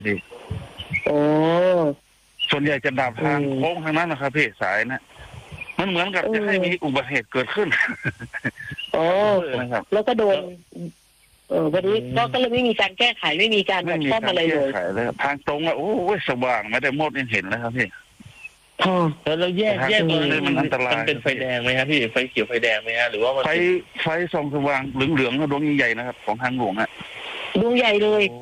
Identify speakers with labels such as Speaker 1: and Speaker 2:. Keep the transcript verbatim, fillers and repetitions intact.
Speaker 1: พี่
Speaker 2: โอ้
Speaker 1: ส่วนใหญ่จะดับทางโค้งทางนั้นนะครับพี่สายนะมันเหมือนกับจะให้มีอุบัติเหตุเกิดขึ้น
Speaker 2: โอ้
Speaker 1: นะครับ
Speaker 2: แล้วก็โดนเออวันนี้ก็ก็เลยไม่มีการแก้ไขไม่มีการแบ
Speaker 1: ไม่
Speaker 2: บ
Speaker 1: มี
Speaker 2: ซ่อม
Speaker 1: การ
Speaker 2: อะไรเล
Speaker 1: แก้
Speaker 2: ย
Speaker 1: ไขเลยครับทางตรงอะโอ้ยสว่างไม่ได้มดยังเห็นแล้วครับพี่
Speaker 2: ค่ะ
Speaker 3: แล้วเราแยกแยกตรงนั้น
Speaker 1: มันอันตราย
Speaker 3: มันเป็นไฟแดงไหมครับพี่ไฟเขียวไฟแดงไหมฮะหรือว่ามัน
Speaker 1: ไฟไฟส่องสว่างเหลืองๆดวงใหญ่ๆนะครับของทางหลวงอะ
Speaker 2: ดวงใหญ่เลย